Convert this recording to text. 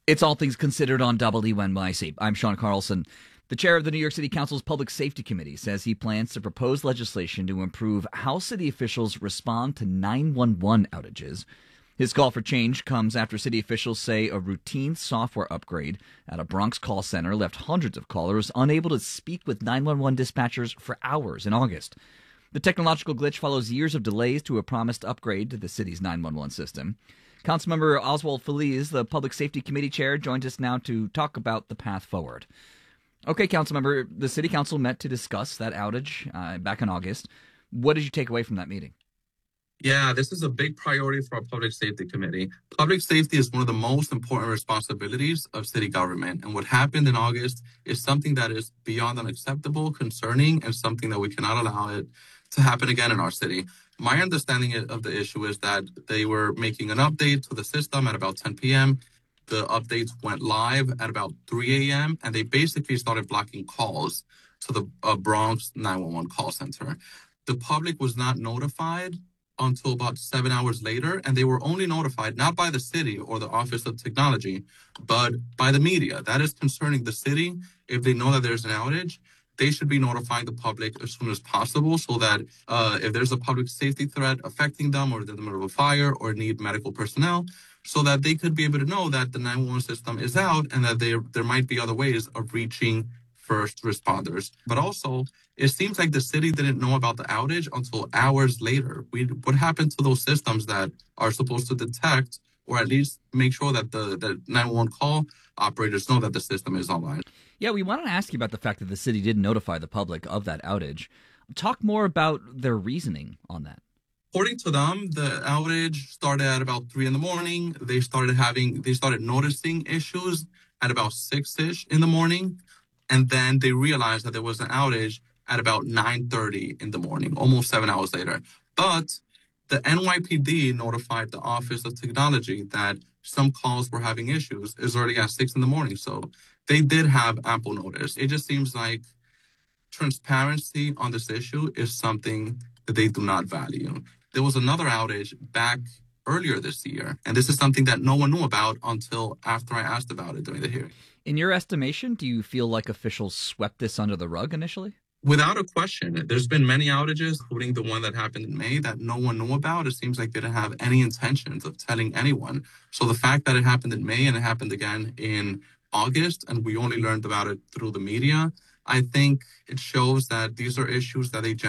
It's All Things Considered on WNYC. I'm Sean Carlson. The chair of the New York City Council's Public Safety Committee says he plans to propose legislation to improve how city officials respond to 911 outages. His call for change comes after city officials say a routine software upgrade at a Bronx call center left hundreds of callers unable to speak with 911 dispatchers for hours in August. The technological glitch follows years of delays to a promised upgrade to the city's 911 system. Councilmember Oswald Feliz, the Public Safety Committee chair, joins us now to talk about the path forward. Okay, Councilmember, the City Council met to discuss that outage back in August. What did you take away from that meeting? Yeah, this is a big priority for our Public Safety Committee. Public safety is one of the most important responsibilities of city government. And what happened in August is something that is beyond unacceptable, concerning, and something that we cannot allow it to happen again in our city. My understanding of the issue is that they were making an update to the system at about 10 p.m. The updates went live at about 3 a.m. and they basically started blocking calls to the Bronx 911 call center. The public was not notified until about 7 hours later, and they were only notified not by the city or the Office of Technology, but by the media. That is concerning the city. If they know that there's an outage, they should be notifying the public as soon as possible so that if there's a public safety threat affecting them or they're in the middle of a fire or need medical personnel, so that they could be able to know that the 911 system is out and that there might be other ways of reaching first responders. But also, it seems like the city didn't know about the outage until hours later. What happened to those systems that are supposed to detect or at least make sure that the 911 call operators know that the system is online? Yeah, we wanted to ask you about the fact that the city did notify the public of that outage. Talk more about their reasoning on that. According to them, the outage started at about 3 in the morning. They started noticing issues at about 6-ish in the morning. And then they realized that there was an outage at about 9:30 in the morning, almost 7 hours later. But the NYPD notified the Office of Technology that some calls were having issues as early as 6 in the morning. So they did have ample notice. It just seems like transparency on this issue is something that they do not value. There was another outage back earlier this year, and this is something that no one knew about until after I asked about it during the hearing. In your estimation, do you feel like officials swept this under the rug initially? Without a question, there's been many outages, including the one that happened in May, that no one knew about. It seems like they didn't have any intentions of telling anyone. So the fact that it happened in May and it happened again in August, and we only learned about it through the media, I think it shows that these are issues that they